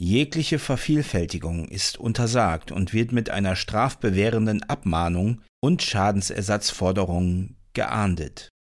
Jegliche Vervielfältigung ist untersagt und wird mit einer strafbewährenden Abmahnung und Schadensersatzforderung geahndet.